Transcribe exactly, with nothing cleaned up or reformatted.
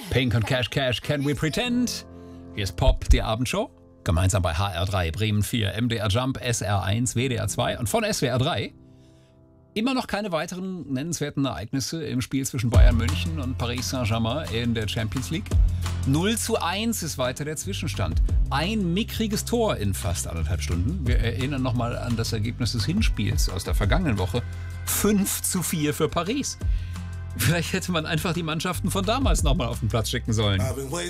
Pink und Cash Cash, Can We Pretend? Hier ist Pop, die Abendshow. Gemeinsam bei H R drei, Bremen vier, M D R Jump, S R eins, W D R zwei und von S W R drei. Immer noch keine weiteren nennenswerten Ereignisse im Spiel zwischen Bayern München und Paris Saint-Germain in der Champions League. null zu eins ist weiter der Zwischenstand. Ein mickriges Tor in fast anderthalb Stunden. Wir erinnern nochmal an das Ergebnis des Hinspiels aus der vergangenen Woche. fünf zu vier für Paris. Vielleicht hätte man einfach die Mannschaften von damals nochmal auf den Platz schicken sollen.